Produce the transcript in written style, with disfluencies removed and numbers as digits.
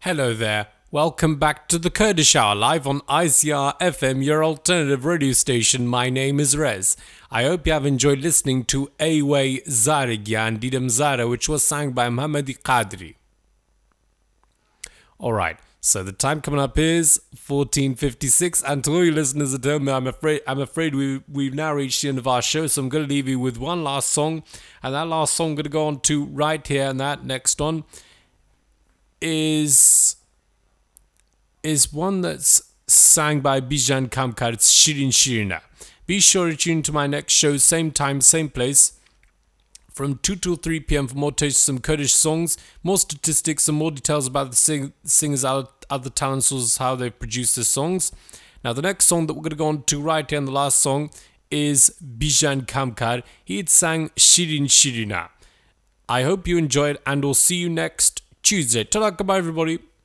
Hello there. Welcome back to the Kurdish Hour live on ICR FM, your alternative radio station. My name is Rez. I hope you have enjoyed listening to Ayway Zarigyan Didam Zara, which was sung by Mohammadi Qadri. Alright, so the time coming up is 14:56, and to all you listeners at home, I'm afraid we've now reached the end of our show, so I'm going to leave you with one last song, and that last song I'm going to go on to right here, and that next one is one that's sang by Bijan Kamkar. It's Shirin Shirina. Be sure to tune to my next show, same time, same place, from 2 to 3 p.m. for more tastes, some Kurdish songs, more statistics, and more details about the singers, other talent sources, how they produce their songs. Now, the next song that we're going to go on to right here, and the last song, is Bijan Kamkar. He had sang Shirin Shirina. I hope you enjoyed, and we'll see you next Tuesday. Ta-ra, goodbye, everybody.